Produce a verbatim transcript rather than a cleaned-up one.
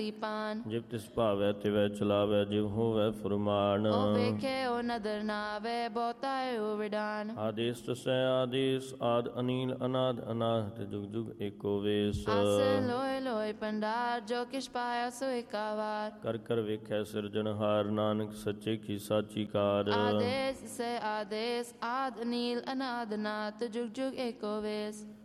ਪਾਨ। ਜਿਵ ਤਿਸ ਭਾਵੈ ਤਿਵੈ ਚਲਾਵੈ, ਜਿਵ ਹੋਵੈ ਫੁਰਮਾਨ। ਉਹ ਵੇਖੇ ਉਹ ਨਦਰ ਨਾ ਆਵੇ, ਬਹੁਤਾ ਉਹ ਵਿਡਾਨ। ਆਦੇਸ ਤਸੈ ਆਦੇਸ, ਆਦ ਅਨੀਲ ਅਨਾਦ ਅਨਾਹਤ, ਜੁਗ ਜੁਗ ਏਕੋ ਵੇਸ। ਆਸਨ ਲੋਏ ਲੋਏ ਪੰਡਾਰ, ਜੋ ਕਿਛ ਪਾਇਆ ਸੋ ਏਕਾ ਵਾਰ। ਕਰ ਕਰ ਵੇਖੈ ਸਿਰਜਣਹਾਰ, ਨਾਨਕ ਸੱਚੇ ਕੀ ਸਾਚੀ ਕਾਰ। ਆਦੇਸ ਸੇ ਆਦੇਸ, ਆਦ ਅਨੀਲ ਅਨਾਦ ਅਨਾਹਤ, ਜੁਗ ਜੁਗ ਏਕੋ ਵੇਸ।